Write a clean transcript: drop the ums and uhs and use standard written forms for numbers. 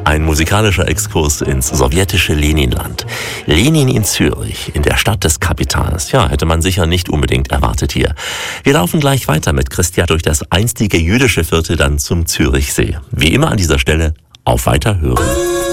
Ein musikalischer Exkurs ins sowjetische Leninland. Lenin in Zürich, in der Stadt des Kapitals. Ja, hätte man sicher nicht unbedingt erwartet hier. Wir laufen gleich weiter mit Christian durch das einstige jüdische Viertel dann zum Zürichsee. Wie immer an dieser Stelle auf Weiterhören.